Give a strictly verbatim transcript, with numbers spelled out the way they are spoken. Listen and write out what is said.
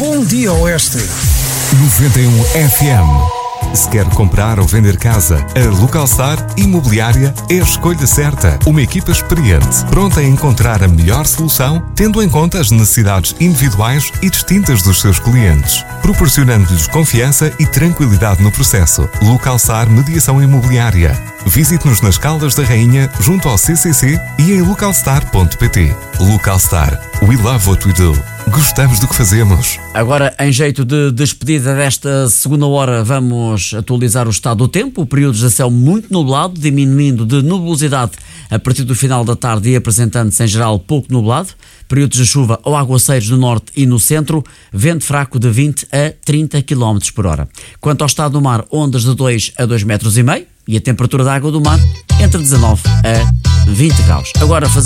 Bom Dia Oeste. noventa e um F M. Se quer comprar ou vender casa, a Localstar Imobiliária é a escolha certa. Uma equipa experiente, pronta a encontrar a melhor solução, tendo em conta as necessidades individuais e distintas dos seus clientes, proporcionando-lhes confiança e tranquilidade no processo. Localstar Mediação Imobiliária. Visite-nos nas Caldas da Rainha, junto ao C C C e em localstar ponto pt. Localstar. We love what we do. Gostamos do que fazemos. Agora, em jeito de despedida desta segunda hora, vamos atualizar o estado do tempo. Períodos de céu muito nublado, diminuindo de nubosidade a partir do final da tarde e apresentando-se em geral pouco nublado. Períodos de chuva ou aguaceiros no norte e no centro. Vento fraco de vinte a trinta quilómetros por hora. Quanto ao estado do mar, ondas de dois a dois metros e meio. E a temperatura da água do mar entre dezanove a vinte graus. Agora, fazer